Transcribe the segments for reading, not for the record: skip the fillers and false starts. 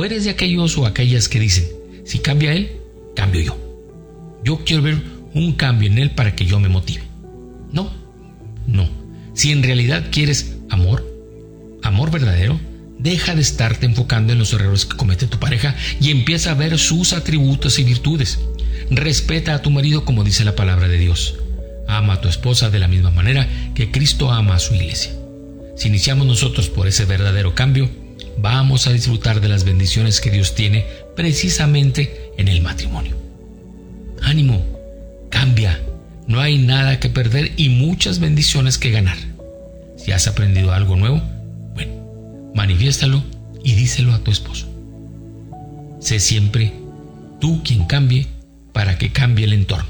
eres de aquellos o aquellas que dicen, si cambia él, cambio yo. Yo quiero ver un cambio en él para que yo me motive. No. Si en realidad quieres amor verdadero, deja de estarte enfocando en los errores que comete tu pareja y empieza a ver sus atributos y virtudes. Respeta a tu marido como dice la palabra de Dios. Ama a tu esposa de la misma manera que Cristo ama a su iglesia. Si iniciamos nosotros por ese verdadero cambio, vamos a disfrutar de las bendiciones que Dios tiene precisamente en el matrimonio. Ánimo, cambia. No hay nada que perder y muchas bendiciones que ganar. Si has aprendido algo nuevo, bueno, manifiéstalo y díselo a tu esposo. Sé siempre tú quien cambie para que cambie el entorno.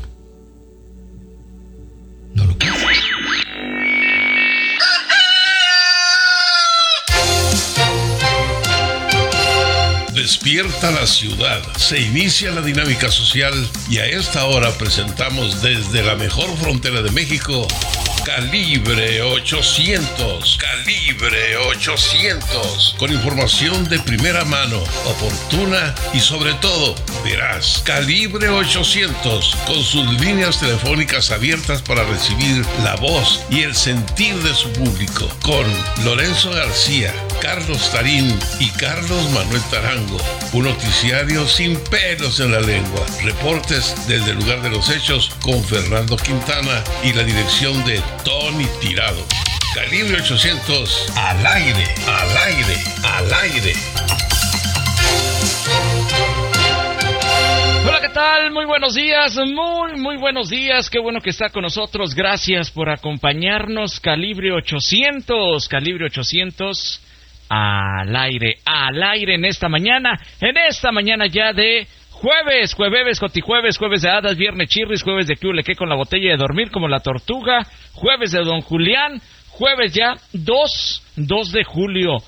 ¿No lo crees? Despierta la ciudad, se inicia la dinámica social y a esta hora presentamos desde la mejor frontera de México, Calibre 800. Calibre 800. Con información de primera mano, oportuna y sobre todo veraz. Calibre 800. Con sus líneas telefónicas abiertas para recibir la voz y el sentir de su público. Con Lorenzo García, Carlos Tarín y Carlos Manuel Tarango. Un noticiario sin pelos en la lengua. Reportes desde el lugar de los hechos con Fernando Quintana y la dirección de Tony Tirado. Calibre 800 al aire, al aire, al aire. Hola, ¿qué tal? Muy buenos días, muy buenos días. Qué bueno que está con nosotros. Gracias por acompañarnos. Calibre 800, Calibre 800 al aire en esta mañana ya de jueves, cotijueves, jueves de hadas, viernes chirris, jueves de que con la botella de dormir como la tortuga, jueves de Don Julián, jueves ya 2 de julio,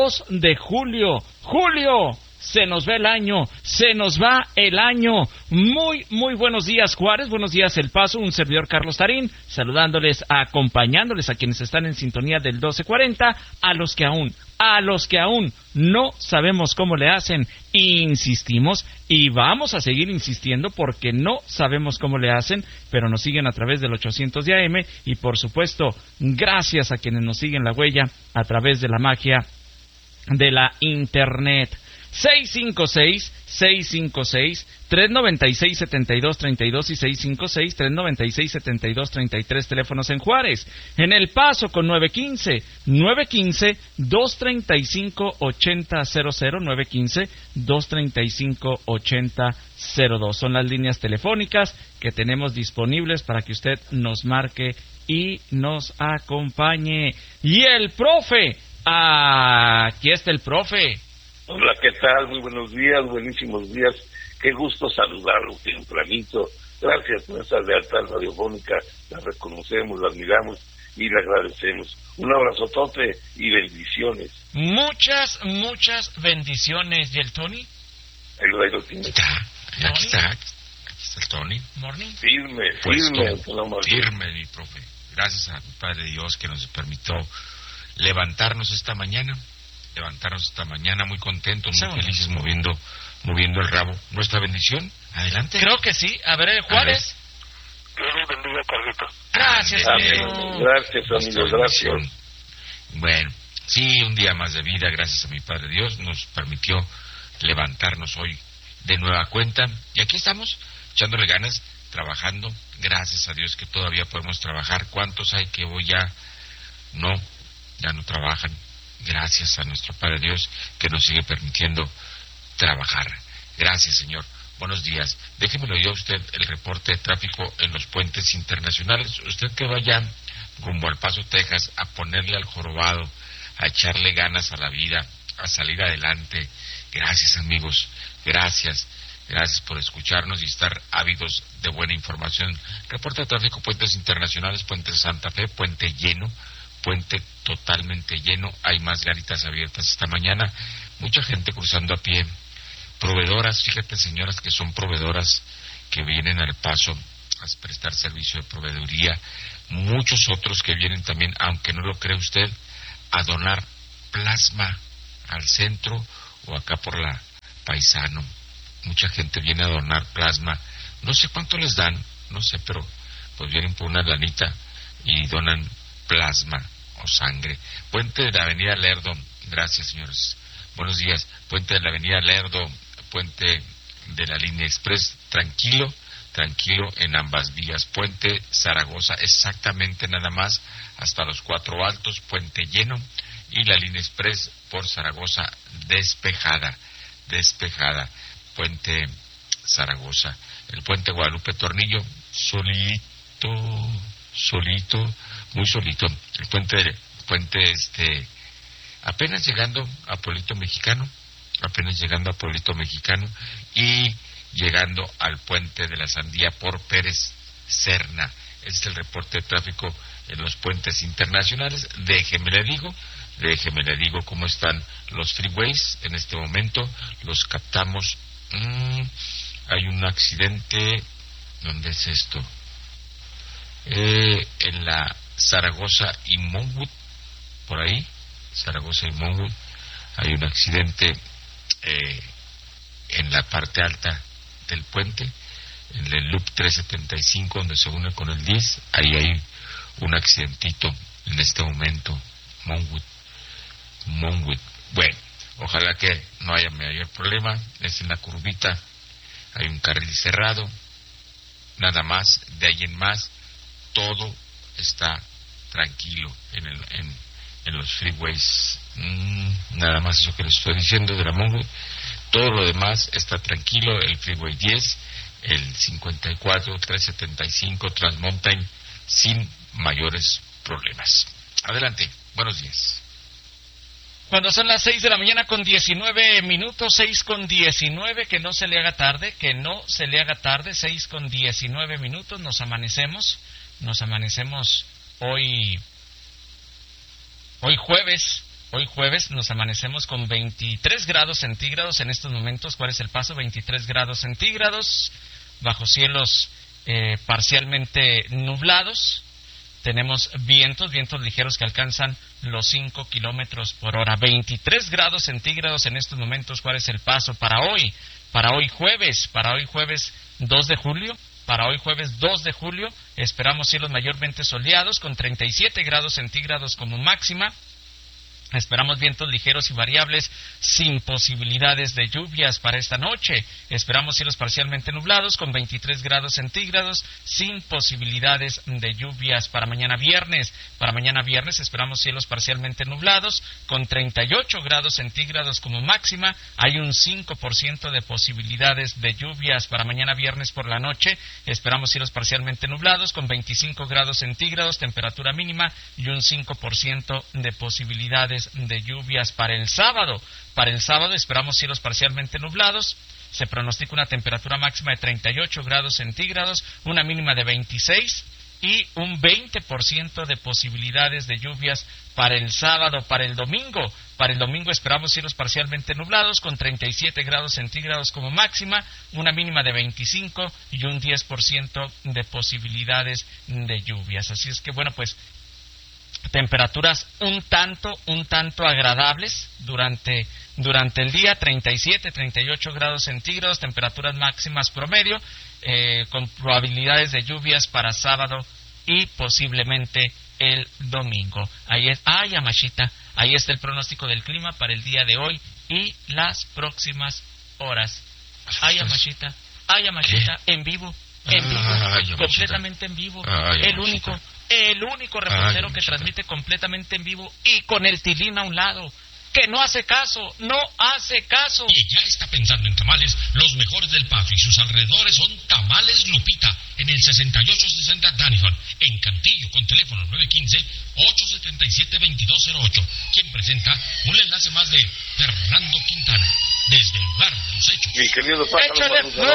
Julio, se nos va el año, muy buenos días Juárez, buenos días El Paso, un servidor Carlos Tarín, saludándoles, acompañándoles a quienes están en sintonía del 1240, a los que aún no sabemos cómo le hacen, insistimos y vamos a seguir insistiendo porque no sabemos cómo le hacen, pero nos siguen a través del 800 de AM y por supuesto, gracias a quienes nos siguen la huella a través de la magia de la Internet. 656-396-7232 y 656-396-7233 teléfonos en Juárez. En El Paso con 915-235-8000, 915-235-8002. Son las líneas telefónicas que tenemos disponibles para que usted nos marque y nos acompañe. Y el profe, aquí está el profe. Hola, ¿qué tal? Muy buenos días, buenísimos días. Qué gusto saludarlo tempranito. Gracias por esa lealtad radiofónica. La reconocemos, la admiramos y le agradecemos. Un abrazotote y bendiciones. Muchas bendiciones. ¿Y el Tony? Ahí lo tiene. Aquí está el Tony. Morning. Firme, mi profe. Gracias a mi Padre Dios que nos permitió levantarnos esta mañana, muy contentos, muy felices, moviendo el rabo. ¿Nuestra bendición? Adelante. Creo que sí. A ver, Juárez. Dios los bendiga, Carlito. Gracias, amigo. Gracias, amigos, gracias. Bueno, sí, un día más de vida, gracias a mi Padre Dios, nos permitió levantarnos hoy de nueva cuenta. Y aquí estamos, echándole ganas, trabajando. Gracias a Dios que todavía podemos trabajar. ¿Cuántos hay que hoy ya no trabajan? Gracias a nuestro Padre Dios que nos sigue permitiendo trabajar. Gracias, Señor. Buenos días. Déjemelo yo a usted el reporte de tráfico en los puentes internacionales. Usted que vaya rumbo al Paso, Texas, a ponerle al jorobado, a echarle ganas a la vida, a salir adelante. Gracias, amigos. Gracias por escucharnos y estar ávidos de buena información. Reporte de tráfico, puentes internacionales, puente de Santa Fe, puente lleno. Puente totalmente lleno, hay más garitas abiertas esta mañana, mucha gente cruzando a pie, proveedoras, fíjate señoras que son proveedoras que vienen al Paso a prestar servicio de proveeduría, muchos otros que vienen también, aunque no lo cree usted, a donar plasma al centro o acá por la paisano. Mucha gente viene a donar plasma. No sé cuánto les dan, no sé, pero pues vienen por una lanita y donan plasma o sangre. Puente de la avenida Lerdo, gracias señores, buenos días. Puente de la avenida Lerdo, puente de la línea express, tranquilo en ambas vías. Puente Zaragoza, exactamente nada más hasta los 4 Altos, puente lleno, y la línea express por Zaragoza despejada. Puente Zaragoza. El puente Guadalupe Tornillo, solito, muy solito. El puente apenas llegando a Pueblito Mexicano, y llegando al puente de la Sandía por Pérez Serna. Este es el reporte de tráfico en los puentes internacionales. Déjeme le digo cómo están los freeways en este momento. Los captamos. Hay un accidente. ¿Dónde es esto? En la Zaragoza y Monwood, por ahí, Zaragoza y Monwood, hay un accidente en la parte alta del puente, en el loop 375, donde se une con el 10, ahí hay un accidentito en este momento. Monwood. Bueno, ojalá que no haya mayor problema. Es en la curvita, hay un carril cerrado, nada más. De ahí en más, todo está tranquilo en los freeways. Nada más eso que les estoy diciendo de la Monwood. Todo lo demás está tranquilo. El freeway 10, el 54, 375, Transmountain, sin mayores problemas. Adelante, buenos días. Cuando son las 6 de la mañana con 19 minutos, 6:19, que no se le haga tarde, 6:19 minutos, nos amanecemos hoy jueves, nos amanecemos con 23 grados centígrados en estos momentos. ¿Cuál es el paso? 23 grados centígrados, bajo cielos parcialmente nublados. Tenemos vientos ligeros que alcanzan los 5 kilómetros por hora. 23 grados centígrados en estos momentos. ¿Cuál es el paso para hoy? Para hoy jueves 2 de julio. Para hoy jueves 2 de julio esperamos cielos mayormente soleados con 37 grados centígrados como máxima. Esperamos vientos ligeros y variables sin posibilidades de lluvias para esta noche. Esperamos cielos parcialmente nublados con 23 grados centígrados sin posibilidades de lluvias para mañana viernes. Para mañana viernes esperamos cielos parcialmente nublados con 38 grados centígrados como máxima. Hay un 5% de posibilidades de lluvias para mañana viernes por la noche. Esperamos cielos parcialmente nublados con 25 grados centígrados, temperatura mínima, y un 5% de posibilidades de lluvias para el sábado. Para el sábado esperamos cielos parcialmente nublados. Se pronostica una temperatura máxima de 38 grados centígrados, una mínima de 26 y un 20% de posibilidades de lluvias para el sábado. Para el domingo esperamos cielos parcialmente nublados con 37 grados centígrados como máxima, una mínima de 25 y un 10% de posibilidades de lluvias. Así es que bueno, pues temperaturas un tanto agradables durante el día, 37, 38 grados centígrados, temperaturas máximas promedio, con probabilidades de lluvias para sábado y posiblemente el domingo. Yamashita, ahí está el pronóstico del clima para el día de hoy y las próximas horas. Yamashita, en vivo, completamente en vivo, el único reportero que transmite completamente en vivo y con el tilín a un lado, que no hace caso. Y ya está pensando en tamales, los mejores del Paso y sus alrededores son Tamales Lupita, en el 6860 Danison, en Cantillo, con teléfono 915-877-2208, quien presenta un enlace más de Fernando Quintana, desde el lugar de los hechos. Mi querido Pájaro, buenos días.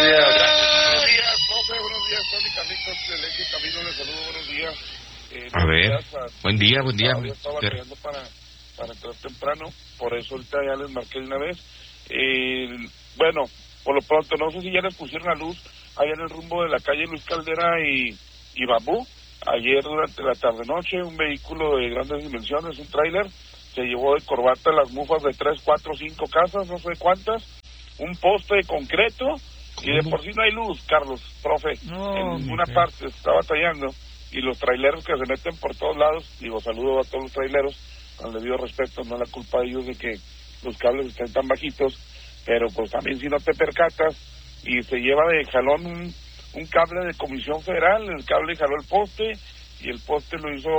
Buenos días, Tony Carlitos, del Eje Camino, les saludo, buenos días. A ver, buen día. Yo estaba batallando para entrar temprano, por eso ahorita ya les marqué de una vez. Bueno, por lo pronto, no sé si ya les pusieron la luz allá en el rumbo de la calle Luis Caldera y Bambú. Ayer durante la tarde-noche, un vehículo de grandes dimensiones, un tráiler, se llevó de corbata las mufas de 3, 4, 5 casas, no sé cuántas, un poste de concreto y de por sí no hay luz, Carlos, profe, en ninguna parte, está batallando, y los traileros que se meten por todos lados, saludo a todos los traileros, con debido respeto, no es la culpa de ellos de que los cables estén tan bajitos, pero pues también si no te percatas y se lleva de jalón un cable de Comisión Federal, el cable jaló el poste y el poste lo hizo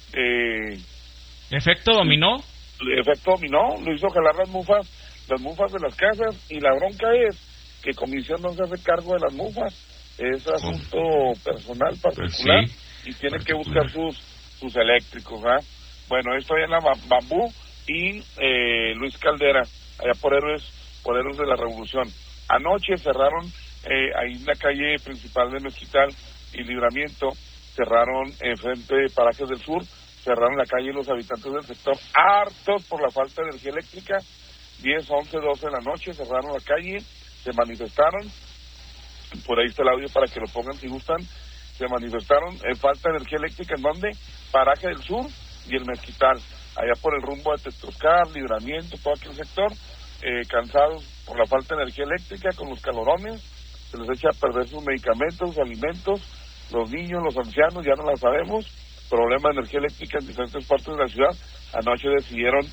¿efecto dominó? Lo hizo jalar las mufas de las casas, y la bronca es que Comisión no se hace cargo de las mufas, es asunto personal particular, pues sí, y tiene que buscar sus eléctricos, ¿verdad? Bueno, esto allá en la Bambú y Luis Caldera, allá por Héroes de la Revolución. Anoche cerraron ahí en la calle principal de Mezquital y Libramiento, cerraron frente de Parajes del Sur, cerraron la calle los habitantes del sector, hartos por la falta de energía eléctrica. 10, 11, 12 de la noche cerraron la calle, se manifestaron, por ahí está el audio para que lo pongan si gustan, se manifestaron falta de energía eléctrica. ¿En dónde? Paraje del Sur y el Mezquital, allá por el rumbo de Tetroscar, Libramiento, todo aquel sector, cansados por la falta de energía eléctrica, con los calorones, se les echa a perder sus medicamentos, sus alimentos, los niños, los ancianos, ya no la sabemos, problema de energía eléctrica en diferentes partes de la ciudad. Anoche decidieron,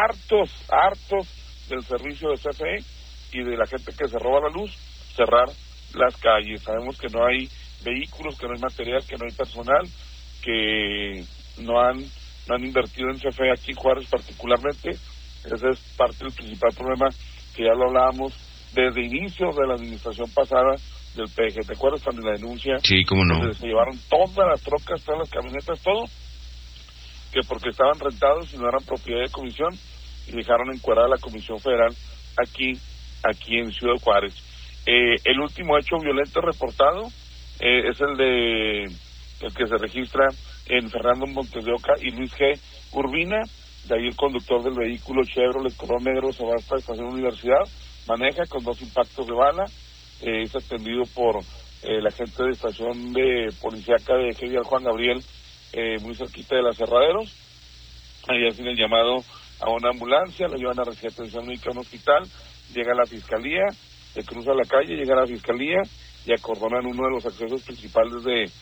hartos del servicio de CFE y de la gente que se roba la luz, cerrar las calles. Sabemos que no hay vehículos, que no hay material, que no hay personal, que no han invertido en CFE aquí en Juárez particularmente. Ese es parte del principal problema, que ya lo hablábamos desde inicios de la administración pasada del PG. ¿Te acuerdas cuando la denuncia? Sí, cómo no. Se llevaron todas las trocas, todas las camionetas, todo, que porque estaban rentados y no eran propiedad de Comisión, y dejaron encuadrada la Comisión Federal aquí en Ciudad Juárez. El último hecho violento reportado es el que se registra en Fernando Montes de Oca y Luis G. Urbina. De ahí el conductor del vehículo Chevrolet color negro se va hasta la estación Universidad, maneja con 2 impactos de bala, es atendido por la gente de estación de policíaca de Eje Juan Gabriel, muy cerquita de las Herraderos. Ahí hacen el llamado a una ambulancia, lo llevan a recibir atención médica a un hospital, llega a la fiscalía, se cruza la calle, llega a la fiscalía y acordonan uno de los accesos principales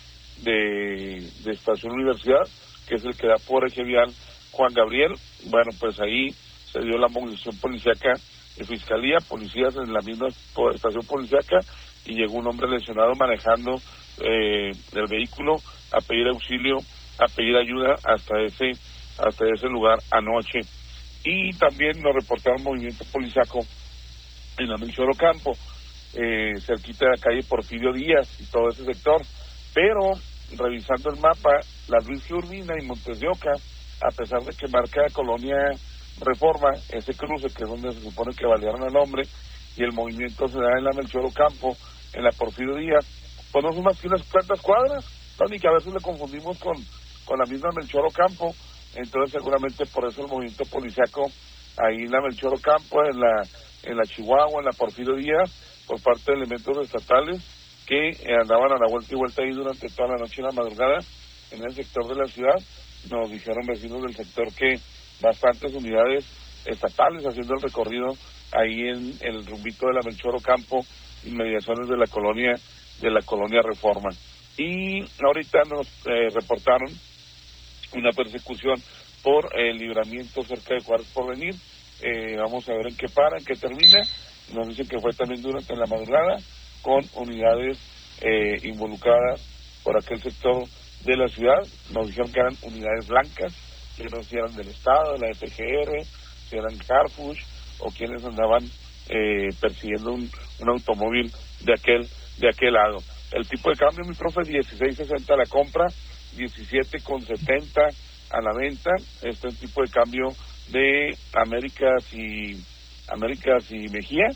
de Estación Universidad, que es el que da por Eje Vial Juan Gabriel. Bueno, pues ahí se dio la movilización policíaca de fiscalía, policías en la misma estación policíaca, y llegó un hombre lesionado manejando el vehículo a pedir auxilio, a pedir ayuda hasta ese lugar anoche. Y también nos reportaron movimiento policiaco en la Melchor Ocampo, cerquita de la calle Porfirio Díaz y todo ese sector, pero revisando el mapa, la Luis G. Urbina y Montes de Oca, a pesar de que marca Colonia Reforma, ese cruce que es donde se supone que balearon al hombre, y el movimiento se da en la Melchor Ocampo, en la Porfirio Díaz, pues no son más que unas cuantas cuadras, ¿no? Ni que a veces le confundimos con la misma Melchor Ocampo. Entonces seguramente por eso el movimiento policiaco ahí en la Melchor Ocampo, en la Chihuahua, en la Porfirio Díaz, por parte de elementos estatales que andaban a la vuelta y vuelta ahí durante toda la noche y la madrugada en el sector de la ciudad. Nos dijeron vecinos del sector que bastantes unidades estatales haciendo el recorrido ahí en el rumbito de la Melchor Ocampo, inmediaciones de la colonia Reforma. Y ahorita nos reportaron una persecución por el Libramiento cerca de Juárez Porvenir. Vamos a ver en qué termina. Nos dicen que fue también durante la madrugada, con unidades involucradas por aquel sector de la ciudad. Nos dijeron que eran unidades blancas, que no si eran del Estado, de la EPGR, si eran Carfush, o quienes andaban persiguiendo un automóvil de aquel lado. El tipo de cambio, mi profe, 16.60 a la compra, 17.70 a la venta. Este es el tipo de cambio de Américas y Mejía,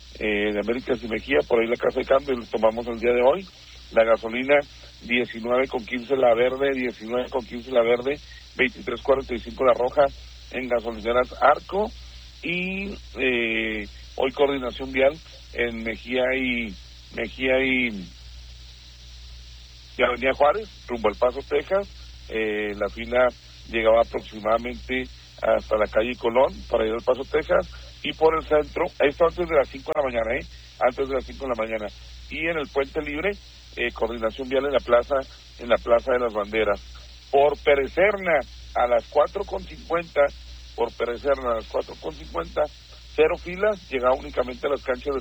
por ahí la casa de cambio lo tomamos el día de hoy. La gasolina 19.15 la verde, 19.15 la verde, 23.45 la roja en gasolineras Arco. Y hoy coordinación vial en Mejía y Avenida Juárez, rumbo al Paso, Texas. La fila llegaba aproximadamente hasta la calle Colón para ir al Paso, Texas, y por el centro, esto antes de las 5 de la mañana, antes de las 5 de la mañana, y en el Puente Libre, coordinación vial en la Plaza de las Banderas. Por Perecerna, a las 4:50, cero filas, llega únicamente a las canchas de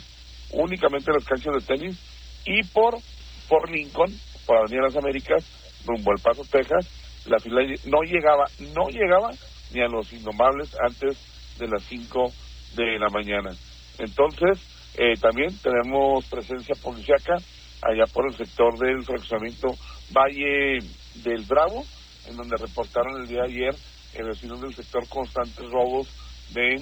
tenis, y por Lincoln, por Avenida Las Américas, rumbo al Paso, Texas, la fila no llegaba ni a los Indomables antes de las 5 de la mañana. Entonces, también tenemos presencia policíaca allá por el sector del fraccionamiento Valle del Bravo, en donde reportaron el día de ayer vecinos del sector constantes robos de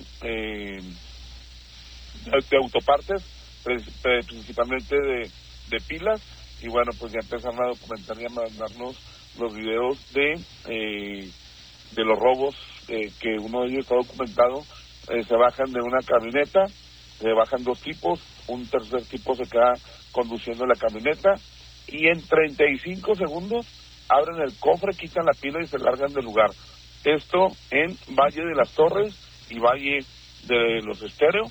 autopartes, principalmente de pilas, y bueno, pues ya empezaron a documentar y a mandarnos los videos de los robos, que uno de ellos está documentado. Se bajan de una camioneta, se bajan 2 tipos, un tercer tipo se queda conduciendo la camioneta, y en 35 segundos abren el cofre, quitan la pila y se largan del lugar. Esto en Valle de las Torres y Valle del Estero,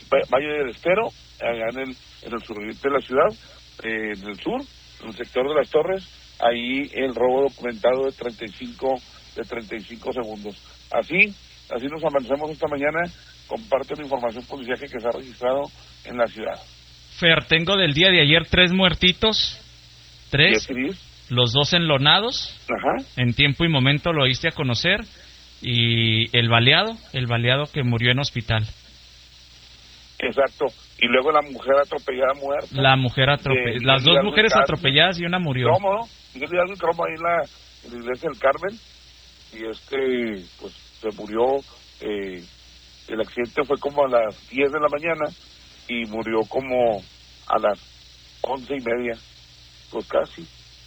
allá en el suroriente de la ciudad, en el sur, en el sector de las Torres, ahí el robo documentado de 35 segundos. Así nos avanzamos esta mañana. Comparto la información policial que se ha registrado en la ciudad. Fer, tengo del día de ayer 3 muertitos. 3. Los 2 enlonados. Ajá. En tiempo y momento lo oíste a conocer. Y el baleado que murió en hospital. Exacto. Y luego la mujer atropellada muerta. Las 2 mujeres atropelladas y una murió. ¿Cómo? Miguel Hidalgo y Cromo ahí en la iglesia del Carmen. Y pues se murió. El accidente fue como a las 10 de la mañana y murió como a las 11:30, pues casi.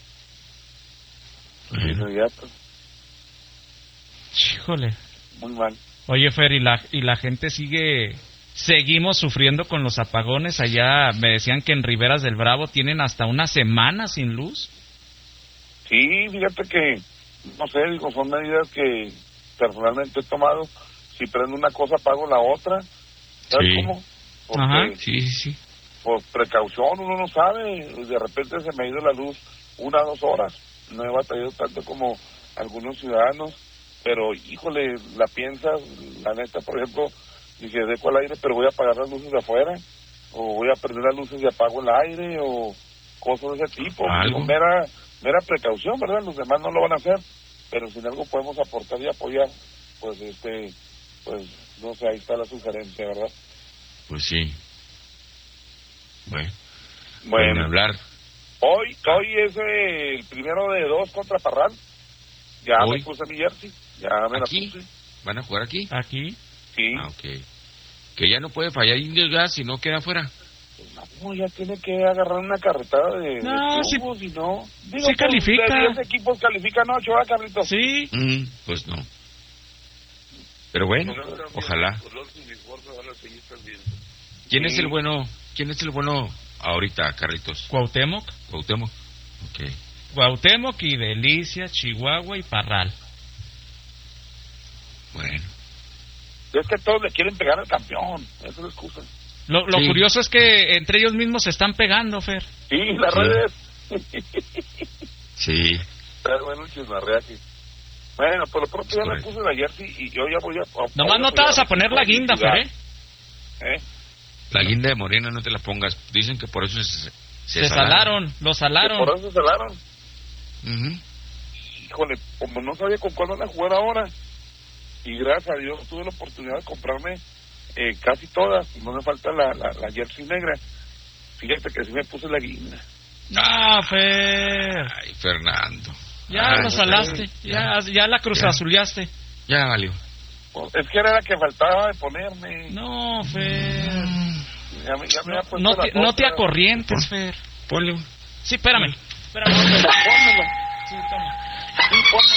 Inmediato. Híjole. Muy mal. Oye, Fer, y la gente seguimos sufriendo con los apagones. Allá me decían que en Riberas del Bravo tienen hasta una semana sin luz. Sí, fíjate que, no sé, son medidas que personalmente he tomado. Si prendo una cosa, apago la otra. ¿Sabes cómo? Porque, ajá, sí. Por precaución, uno no sabe. De repente se me ha ido la luz 1 o 2 horas. No he batallado tanto como algunos ciudadanos. Pero, híjole, la piensas, la neta, por ejemplo, dije, dejo el aire, pero voy a apagar las luces de afuera. O voy a prender las luces y apago el aire. O cosas de ese tipo. Mera precaución, ¿verdad? Los demás no lo van a hacer. Pero si en algo podemos aportar y apoyar, pues pues no sé, ahí está la sugerencia, ¿verdad? Pues sí. Bueno, hablar. Hoy es el primero de 2 contra Parral. Ya me puse mi jersey, ya me ¿Aquí? la puse. ¿Van a jugar aquí? Aquí. Sí. Ok. Que ya no puede fallar Indios Gas si no queda afuera. No, ya tiene que agarrar una carretada de tubos, sí, y no. Digo, sí califica. De 10 equipos califican 8, ¿verdad, Carlitos? Sí. Pues no. Pero bueno, ojalá. ¿Quién es el bueno ahorita, Carlitos? Cuauhtémoc. Ok. Cuauhtémoc y Delicia, Chihuahua y Parral. Bueno. Es que todos le quieren pegar al campeón, esa es la excusa. Lo curioso es que entre ellos mismos se están pegando, Fer. Sí, las redes. Sí. Pero bueno, chismarreaje. Bueno, por lo pronto ya me puse la jersey y yo ya voy a... Nomás no te vas a poner la guinda, Fer, La guinda de Morena no te la pongas. Dicen que por eso se salaron. Lo salaron. Por eso se salaron. Uh-huh. Híjole, como no sabía con cuál van a jugar ahora, y gracias a Dios tuve la oportunidad de comprarme casi todas, no me falta la jersey negra. Fíjate que sí me puse la guinda. No, Fer. Ay, Fernando. Ya lo salaste, ya la cruzazuleaste. Ya valió. Pues es que era la que faltaba de ponerme. No, Fer. Ya me había puesto no te acorrientes, Fer. Ponle. Sí, espérame. Pónmelo. Sí, toma. Sí,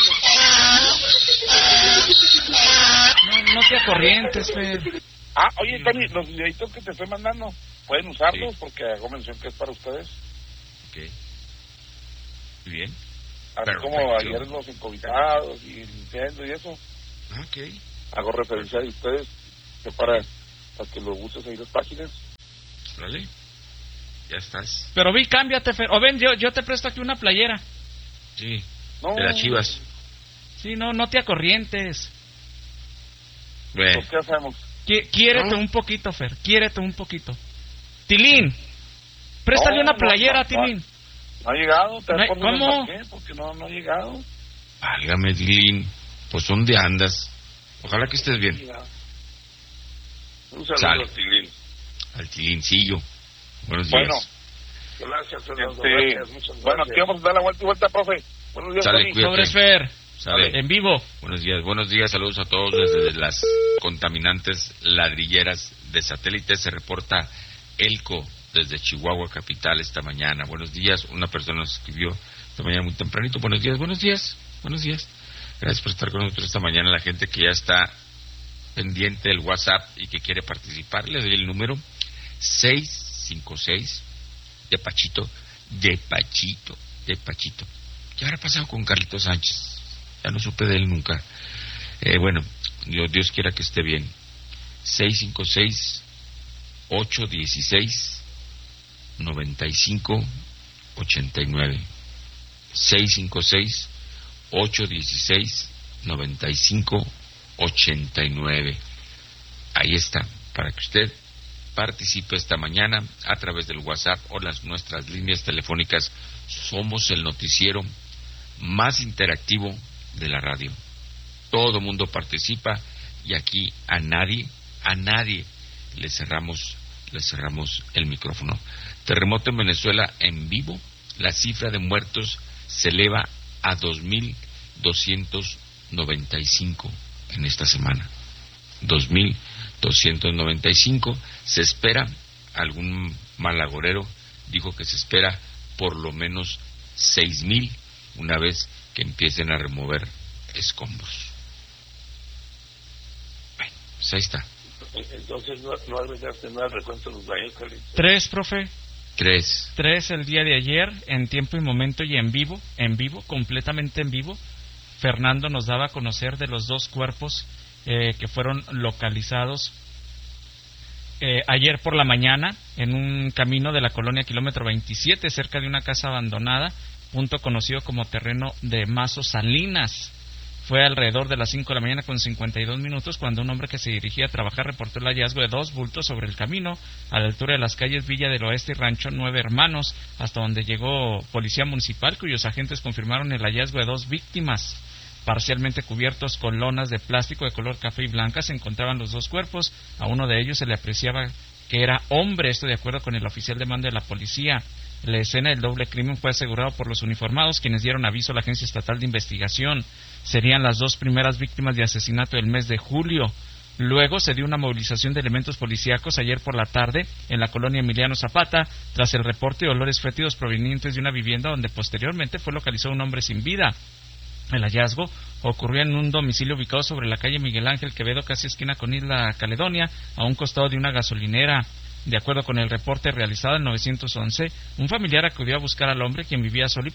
pónmelo. No te acorrientes, Fer. Oye, Tony, los videitos que te estoy mandando, ¿pueden usarlos? Porque hago mención que es para ustedes. Ok. Muy bien. Así Perfecto. como ayer los encobijados y el incendio y eso. Ok. Hago referencia a ustedes que para para que lo uses ahí las páginas. Vale, ya estás. Pero cámbiate, Fer. O ven, yo te presto aquí una playera. Sí, No, de las Chivas. Sí, no te acorrientes. Bueno, ¿qué hacemos? Quiérete un poquito, Fer. Quiérete un poquito. Tilín, préstale una playera, Tilín. No ha llegado. ¿Cómo? Porque no ha llegado. válgame, Tilín. Pues ¿dónde andas? Ojalá que estés bien. Un saludo Sale. a Tilín. Al Tilincillo. Buenos días. Bueno, Gracias, Fernando. Gracias, muchas gracias. bueno, aquí vamos a dar la vuelta, profe. Buenos días, Sale, Tony. cuídate. Sobres, Fer. Sale. En vivo. Buenos días, saludos a todos desde las contaminantes ladrilleras de satélite. Se reporta Elco desde Chihuahua capital esta mañana. Buenos días, una persona nos escribió esta mañana muy tempranito. Buenos días. Gracias por estar con nosotros esta mañana. La gente que ya está pendiente del WhatsApp y que quiere participar, le doy el número 656 de Pachito. ¿Qué habrá pasado con Carlitos Sánchez? Ya no supe de él nunca. Bueno, Dios quiera que esté bien. 656-816-9589. 656-816-9589. Ahí está, para que usted participe esta mañana a través del WhatsApp o nuestras líneas telefónicas. Somos el noticiero más interactivo de la radio. Todo mundo participa y aquí a nadie le cerramos el micrófono. Terremoto en Venezuela en vivo. La cifra de muertos se eleva a 2.295 en esta semana. 2.295. Se espera, algún malagorero dijo que se espera por lo menos 6.000 una vez que empiecen a remover escombros. Bueno, pues ahí está. Entonces no agregaste nada al recuento de los daños, Carlitos. 3, profe. 3 el día de ayer, en tiempo y momento y en vivo, completamente en vivo. Fernando nos daba a conocer de los 2 cuerpos que fueron localizados ayer por la mañana en un camino de la colonia kilómetro 27, cerca de una casa abandonada, punto conocido como terreno de Mazo Salinas. Fue alrededor de las 5 de la mañana con 52 minutos cuando un hombre que se dirigía a trabajar reportó el hallazgo de 2 bultos sobre el camino a la altura de las calles Villa del Oeste y Rancho 9 Hermanos, hasta donde llegó policía municipal, cuyos agentes confirmaron el hallazgo de 2 víctimas. Parcialmente cubiertos con lonas de plástico de color café y blanca se encontraban los 2 cuerpos. A uno de ellos se le apreciaba que era hombre, esto de acuerdo con el oficial de mando de la policía. La escena del doble crimen fue asegurado por los uniformados, quienes dieron aviso a la Agencia Estatal de Investigación. Serían las 2 primeras víctimas de asesinato del mes de julio. Luego se dio una movilización de elementos policíacos ayer por la tarde en la colonia Emiliano Zapata, tras el reporte de olores fétidos provenientes de una vivienda donde posteriormente fue localizado un hombre sin vida. El hallazgo ocurrió en un domicilio ubicado sobre la calle Miguel Ángel Quevedo, casi esquina con Isla Caledonia, a un costado de una gasolinera. De acuerdo con el reporte realizado en 911, un familiar acudió a buscar al hombre, quien vivía solo y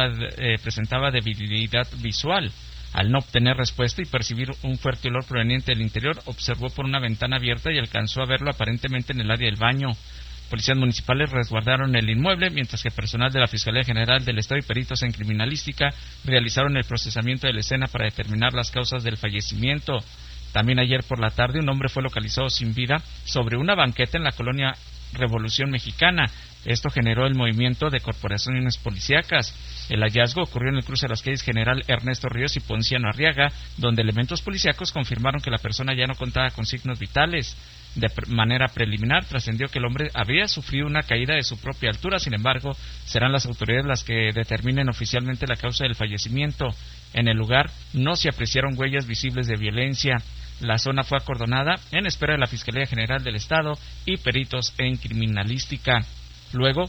presentaba debilidad visual. Al no obtener respuesta y percibir un fuerte olor proveniente del interior, observó por una ventana abierta y alcanzó a verlo aparentemente en el área del baño. Policías municipales resguardaron el inmueble, mientras que personal de la Fiscalía General del Estado y peritos en criminalística realizaron el procesamiento de la escena para determinar las causas del fallecimiento. También ayer por la tarde un hombre fue localizado sin vida sobre una banqueta en la colonia Revolución Mexicana. Esto generó el movimiento de corporaciones policíacas. El hallazgo ocurrió en el cruce de las calles General Ernesto Ríos y Ponciano Arriaga, donde elementos policíacos confirmaron que la persona ya no contaba con signos vitales. De manera preliminar trascendió que el hombre había sufrido una caída de su propia altura. Sin embargo, serán las autoridades las que determinen oficialmente la causa del fallecimiento. En el lugar no se apreciaron huellas visibles de violencia. La zona fue acordonada en espera de la Fiscalía General del Estado y peritos en criminalística. Luego,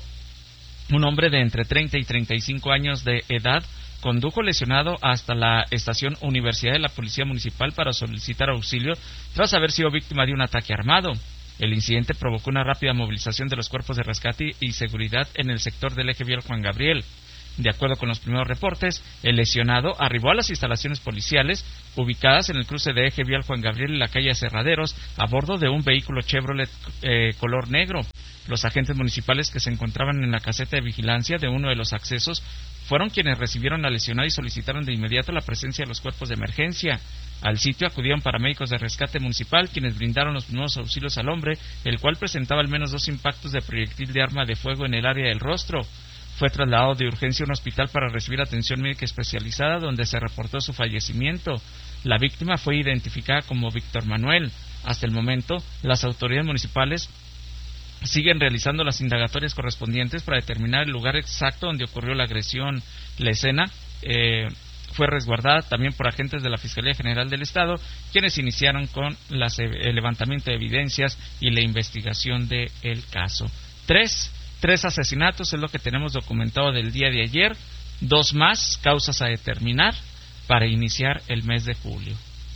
un hombre de entre 30 y 35 años de edad condujo lesionado hasta la estación Universidad de la Policía Municipal para solicitar auxilio tras haber sido víctima de un ataque armado. El incidente provocó una rápida movilización de los cuerpos de rescate y seguridad en el sector del eje vial Juan Gabriel. De acuerdo con los primeros reportes, el lesionado arribó a las instalaciones policiales ubicadas en el cruce de eje vial Juan Gabriel y la calle Aserraderos a bordo de un vehículo Chevrolet color negro. Los agentes municipales que se encontraban en la caseta de vigilancia de uno de los accesos fueron quienes recibieron al lesionado y solicitaron de inmediato la presencia de los cuerpos de emergencia. Al sitio acudieron paramédicos de rescate municipal, quienes brindaron los primeros auxilios al hombre, el cual presentaba al menos 2 impactos de proyectil de arma de fuego en el área del rostro. Fue trasladado de urgencia a un hospital para recibir atención médica especializada, donde se reportó su fallecimiento. La víctima fue identificada como Víctor Manuel. Hasta el momento, las autoridades municipales siguen realizando las indagatorias correspondientes para determinar el lugar exacto donde ocurrió la agresión. La escena fue resguardada también por agentes de la Fiscalía General del Estado, quienes iniciaron con el levantamiento de evidencias y la investigación del caso. Tres asesinatos es lo que tenemos documentado del día de ayer, 2 más, causas a determinar para iniciar el mes de julio.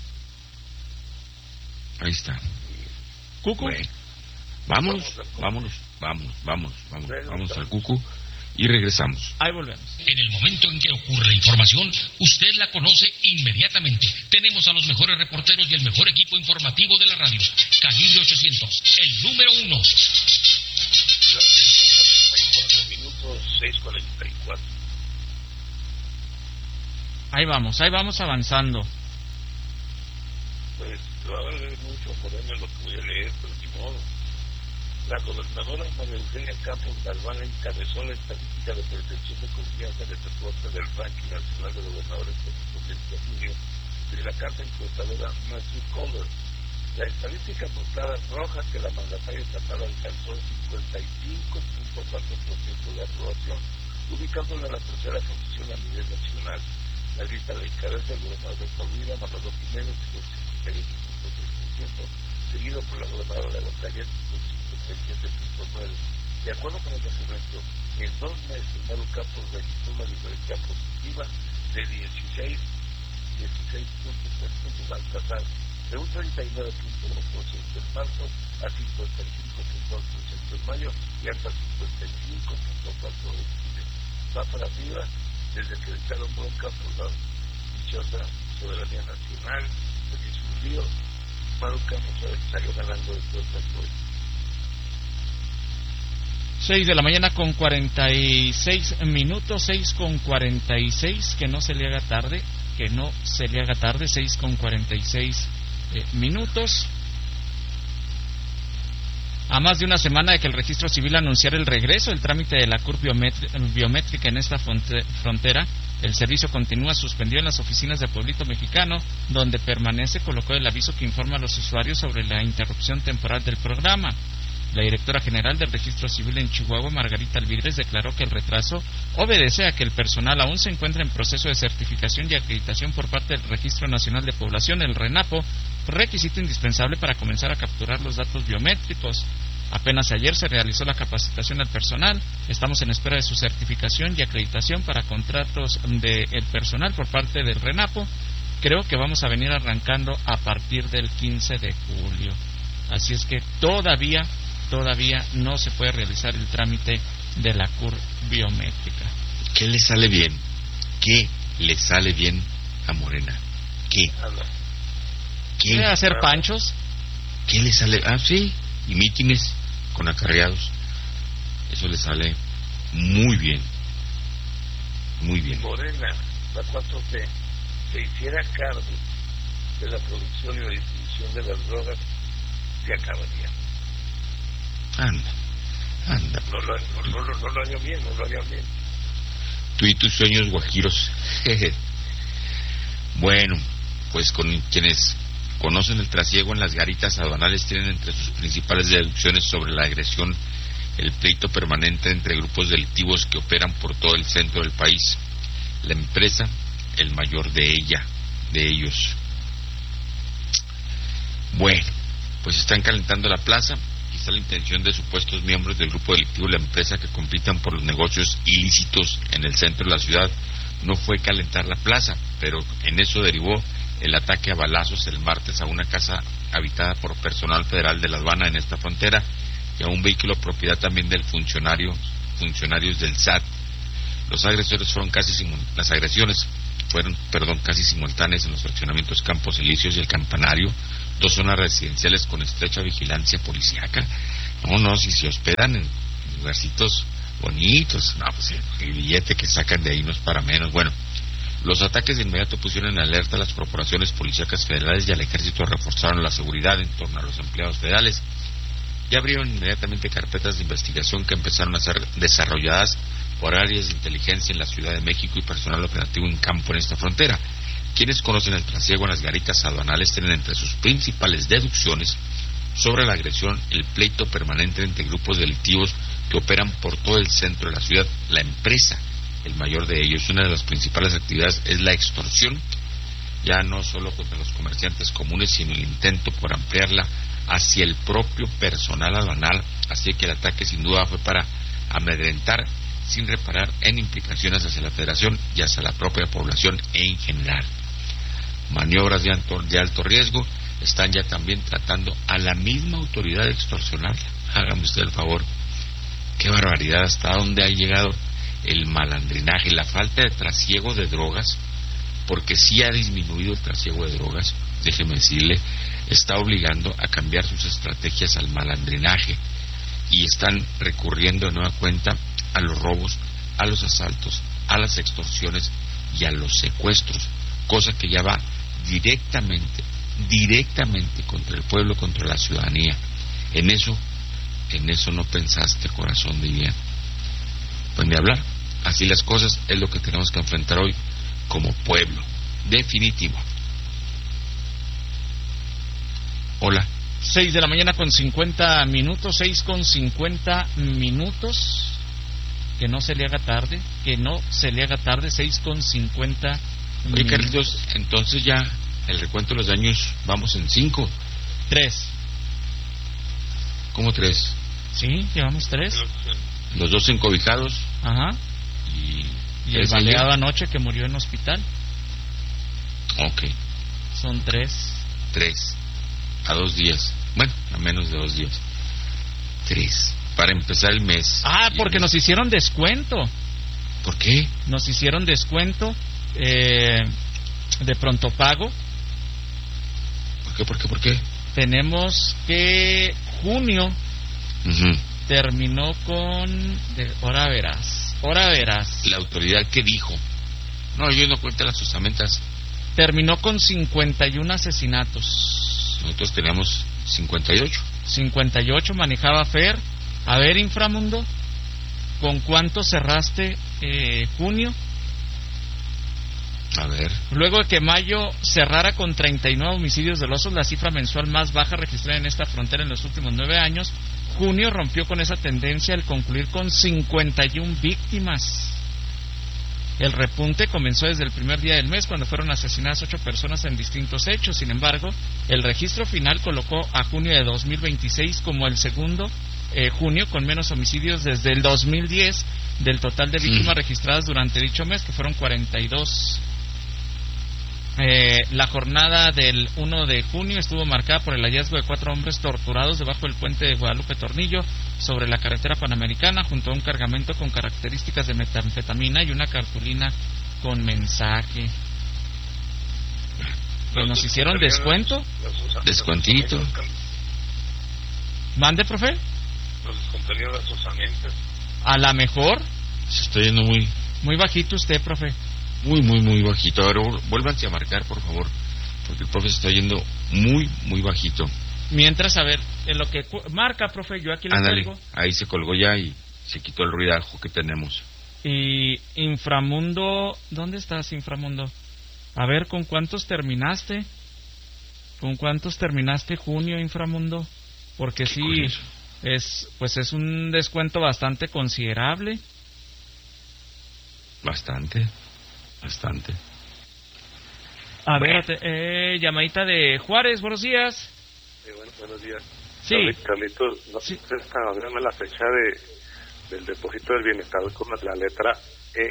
Ahí está. Cucu. Bueno, vámonos al Cucu y regresamos. Ahí volvemos. En el momento en que ocurre la información, usted la conoce inmediatamente. Tenemos a los mejores reporteros y el mejor equipo informativo de la radio. Calibre 800, el número 1. Las 6:44. Ahí vamos avanzando. Pues va a haber mucho Moreno lo que voy a leer, pero ni modo. La gobernadora María Eugenia Campos Galván encabezó la estadística de percepción de confianza del reporte del ranking nacional de gobernadores correspondiente a junio de la casa encuestadora Matthew Kohler. La estadística mostraba roja que la mandataria estatal alcanzó el 55.4% de aprobación, ubicándola en la tercera posición a nivel nacional. La lista la encabeza el gobernador de Florida, Manolo Jiménez, con 56.3%, seguido por la gobernadora de Aguascalientes con 57.9%. De acuerdo con el documento, en 2 meses Maru Campos registró una diferencia positiva de 16 puntos al pasar de un 39.1% en marzo a 55.2% en mayo y hasta 55.4% en julio. Va para arriba desde que le echaron bronca por la dichosa soberanía nacional, se disolvió. Maru Campos salió ganando después de todo. 6 de la mañana con 46 minutos, 6:46, que no se le haga tarde, 6:46 minutos. A más de una semana de que el Registro Civil anunciara el regreso del trámite de la CURP biométrica en esta frontera, el servicio continúa suspendido en las oficinas de Pueblito Mexicano, donde permanece colocado el aviso que informa a los usuarios sobre la interrupción temporal del programa. La directora general del Registro Civil en Chihuahua, Margarita Alvidres, declaró que el retraso obedece a que el personal aún se encuentra en proceso de certificación y acreditación por parte del Registro Nacional de Población, el RENAPO, requisito indispensable para comenzar a capturar los datos biométricos. Apenas ayer se realizó la capacitación al personal. Estamos en espera de su certificación y acreditación para contratos del personal por parte del RENAPO. Creo que vamos a venir arrancando a partir del 15 de julio. Así es que todavía no se puede realizar el trámite de la CURP biométrica. ¿Qué le sale bien? ¿Qué le sale bien a Morena? ¿Qué? ¿Quiere hacer panchos? ¿Qué le sale? Sí, y mítines con acarreados. Eso le sale muy bien. Muy bien. Morena, la 4T, se hiciera cargo de la producción y la distribución de las drogas, se acabaría. Anda. No lo haría bien. Tú y tus sueños guajiros. Bueno, pues con quienes conocen el trasiego en las garitas aduanales tienen entre sus principales deducciones sobre la agresión el pleito permanente entre grupos delictivos que operan por todo el centro del país. La empresa, el mayor de ellos. Bueno, pues están calentando la plaza. Quizá la intención de supuestos miembros del grupo delictivo de la empresa que compitan por los negocios ilícitos en el centro de la ciudad no fue calentar la plaza, pero en eso derivó el ataque a balazos el martes a una casa habitada por personal federal de la aduana en esta frontera y a un vehículo propiedad también del funcionarios del SAT. Las agresiones fueron casi simultáneas en los fraccionamientos Campos Elíseos y El Campanario, 2 zonas residenciales con estrecha vigilancia policíaca. No, si se hospedan en lugarcitos bonitos, no, pues el billete que sacan de ahí no es para menos. Bueno, los ataques de inmediato pusieron en alerta a las corporaciones policíacas federales y al ejército reforzaron la seguridad en torno a los empleados federales. Ya abrieron inmediatamente carpetas de investigación que empezaron a ser desarrolladas por áreas de inteligencia en la Ciudad de México y personal operativo en campo en esta frontera. Quienes conocen el trasiego en las garitas aduanales tienen entre sus principales deducciones sobre la agresión el pleito permanente entre grupos delictivos que operan por todo el centro de la ciudad. La empresa, el mayor de ellos, una de las principales actividades es la extorsión, ya no solo contra los comerciantes comunes, sino el intento por ampliarla hacia el propio personal aduanal, así que el ataque sin duda fue para amedrentar sin reparar en implicaciones hacia la federación y hacia la propia población en general. Maniobras de alto riesgo están ya también tratando a la misma autoridad de extorsionarla. Hágame usted el favor. Qué barbaridad, hasta dónde ha llegado el malandrinaje, la falta de trasiego de drogas, porque sí ha disminuido el trasiego de drogas, déjeme decirle, está obligando a cambiar sus estrategias al malandrinaje y están recurriendo de nueva cuenta a los robos, a los asaltos, a las extorsiones y a los secuestros, cosa que ya va directamente contra el pueblo, contra la ciudadanía. En eso no pensaste, corazón de bien. Pues ni hablar, así las cosas es lo que tenemos que enfrentar hoy como pueblo, definitivo. Hola. 6 de la mañana con 50 minutos, 6:50. Que no se le haga tarde, 6:50. Oye, Carlitos, entonces ya el recuento de los daños vamos en 5. 3. ¿Cómo 3? Sí, llevamos 3. Los 2 encobijados. Ajá. Y el baleado anoche que murió en hospital. Ok. Son 3. 3. A 2 días. Bueno, a menos de 2 días. 3. Para empezar el mes. Porque nos hicieron descuento. ¿Por qué? Nos hicieron descuento de pronto pago. ¿Por qué? Tenemos que junio terminó con... Ahora verás. La autoridad, ¿qué dijo? No, yo no cuento las osamentas. Terminó con 51 asesinatos. Nosotros teníamos 58. 58 manejaba Fer. A ver, Inframundo, ¿con cuánto cerraste junio? A ver. Luego de que mayo cerrara con 39 homicidios dolosos, la cifra mensual más baja registrada en esta frontera en los últimos 9 años, junio rompió con esa tendencia al concluir con 51 víctimas. El repunte comenzó desde el primer día del mes, cuando fueron asesinadas 8 personas en distintos hechos. Sin embargo, el registro final colocó a junio de 2026 como el segundo junio con menos homicidios desde el 2010 del total de víctimas registradas durante dicho mes, que fueron 42. La jornada del 1 de junio estuvo marcada por el hallazgo de 4 hombres torturados debajo del puente de Guadalupe Tornillo sobre la carretera panamericana, junto a un cargamento con características de metanfetamina y una cartulina con mensaje. Pues nos hicieron descuento. Descuentito. ¿Mande, profe? Nos descontarían las osamentas. A la mejor. Se está yendo muy bajito usted, profe. Muy bajito. Ahora vuélvanse a marcar, por favor, porque el profe se está yendo muy bajito. Mientras, a ver, en lo que marca, profe, yo aquí le cuelgo. Ahí se colgó ya y se quitó el ruidajo que tenemos. Y Inframundo, ¿dónde estás, Inframundo? A ver, ¿con cuántos terminaste? ¿Con cuántos terminaste junio, Inframundo? Porque sí, es un descuento bastante considerable. Bastante. A ver, llamadita de Juárez, buenos días. Sí, buenos días. Sí. Carlitos, sí. Dígame la fecha del depósito del bienestar con la letra E.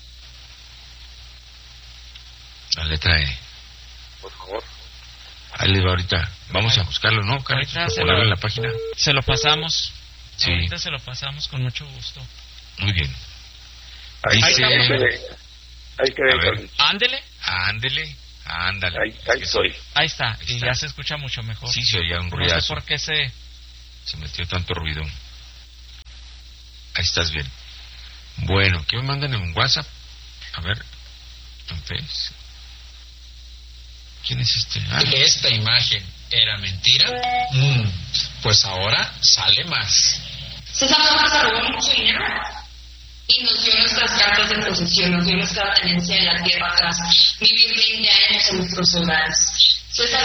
La letra E. Por favor. Ahí les va ahorita. Vamos a buscarlo, ¿no, Carlitos? Para ponerlo en la página. Se lo pasamos. Sí. Ahorita se lo pasamos con mucho gusto. Muy bien. Ahí quedé, Carlitos. Ándele. Ándale. Ahí estoy. Ahí está. Y ya se escucha mucho mejor. Sí, se oía un No ruidazo. sé por qué se metió tanto ruido. Ahí estás bien. Bueno, ¿qué me mandan en WhatsApp? A ver, en Face. ¿Quién es este? Que esta imagen era mentira, pues ahora sale más. César López se robó mucho dinero y nos dio nuestras cartas de posesión, nos dio nuestra tenencia en la tierra tras vivir 20 años en nuestros hogares. César